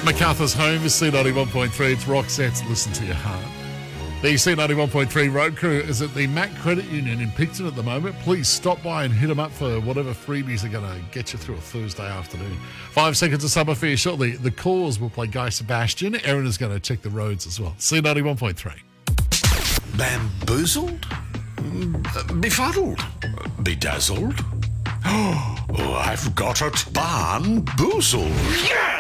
MacArthur's home is C91.3. It's Roxette's Listen to Your Heart. The C91.3 Road Crew is at the Mac Credit Union in Picton at the moment. Please stop by and hit them up for whatever freebies are going to get you through a Thursday afternoon. 5 seconds of summer for you shortly. The Cause will play Guy Sebastian. Erin is going to check the roads as well. C91.3. Bamboozled? Befuddled? Bedazzled? Oh, I've got it. Barn-boozled. Yeah!